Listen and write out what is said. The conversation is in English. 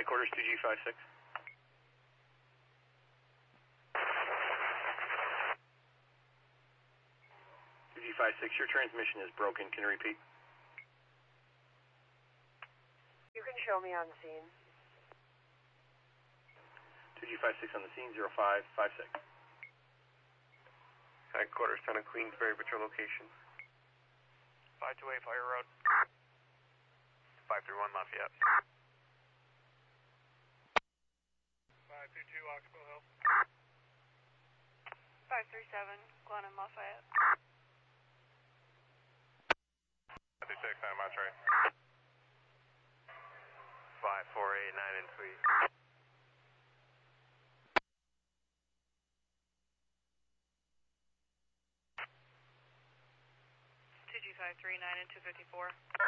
Headquarters 2G56. 2G56, your transmission is broken. Can you repeat? You can show me on the scene. 2G56 on the scene, 0556. Headquarters, 10 of Queensbury, patrol location. 528 Fire Road. 531 Lafayette. 522 Oxbow Hill. 537 Glen and Lafayette. 56 on Monterey. 5489 in Tweed. 2G539 and 254.